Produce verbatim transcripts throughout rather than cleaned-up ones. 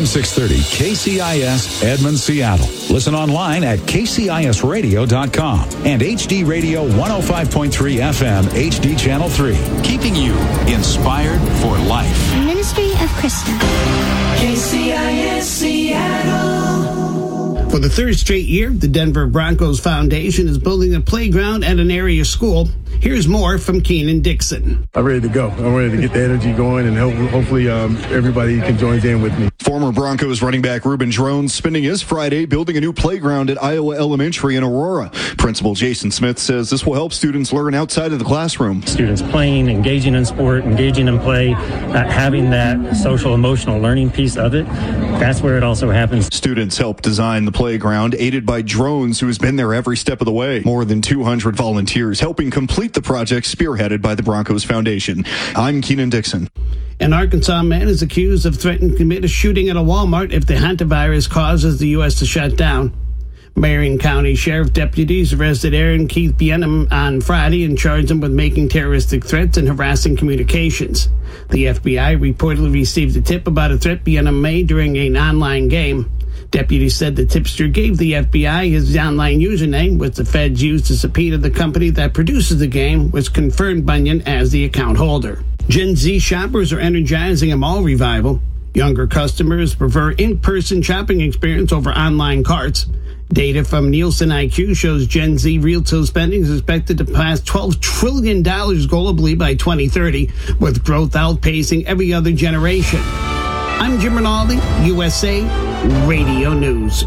M six thirty K C I S Edmond, Seattle. Listen online at K C I S radio dot com and H D Radio one oh five point three F M H D Channel three. Keeping you inspired for life. Ministry of Krista. K C I S Seattle. For the third straight year, the Denver Broncos Foundation is building a playground at an area school. Here's more from Keenan Dixon. I'm ready to go. I'm ready to get the energy going, and help, hopefully um, everybody can join in with me. Former Broncos running back Reuben Drones spending his Friday building a new playground at Iowa Elementary in Aurora. Principal Jason Smith says this will help students learn outside of the classroom. Students playing, engaging in sport, engaging in play, uh, having that social emotional learning piece of it, that's where it also happens. Students helped design the playground, aided by Drones, who has been there every step of the way. More than two hundred volunteers helping complete the project spearheaded by the Broncos Foundation. I'm Keenan Dixon. An Arkansas man is accused of threatening to commit a shooting at a Walmart if the hantavirus causes the U S to shut down. Marion County Sheriff deputies arrested Aaron Keith Bienem on Friday and charged him with making terroristic threats and harassing communications. The F B I reportedly received a tip about a threat Bienem made during an online game. Deputies said the tipster gave the F B I his online username, which the feds used to subpoena the company that produces the game, which confirmed Bunyan as the account holder. Gen Z shoppers are energizing a mall revival. Younger customers prefer in-person shopping experience over online carts. Data from Nielsen I Q shows Gen Z retail spending is expected to pass twelve trillion dollars globally by twenty thirty, with growth outpacing every other generation. I'm Jim Rinaldi, U S A Radio News.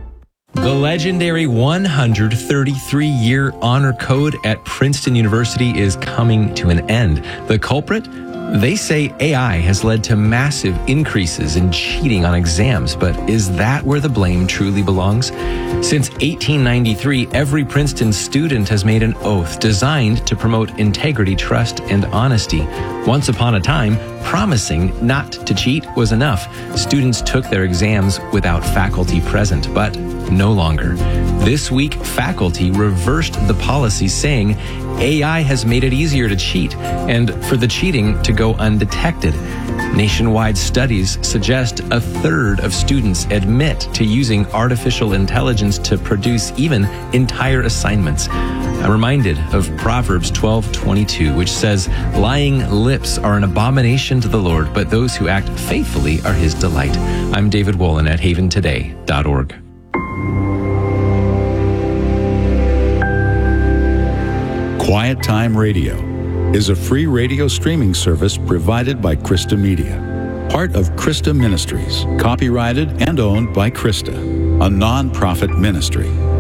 The legendary one hundred thirty-three year honor code at Princeton University is coming to an end. The culprit? They say A I has led to massive increases in cheating on exams, but is that where the blame truly belongs? Since eighteen ninety-three, every Princeton student has made an oath designed to promote integrity, trust, and honesty. Once upon a time, promising not to cheat was enough. Students took their exams without faculty present, but no longer. This week, faculty reversed the policy, saying A I has made it easier to cheat and for the cheating to go undetected. Nationwide studies suggest a third of students admit to using artificial intelligence to produce even entire assignments. I'm reminded of Proverbs twelve twenty-two, which says, "Lying lips are an abomination to the Lord, but those who act faithfully are his delight." I'm David Wolin at haven today dot org. Quiet Time Radio is a free radio streaming service provided by Krista Media, part of Krista Ministries, copyrighted and owned by Krista, a non-profit ministry.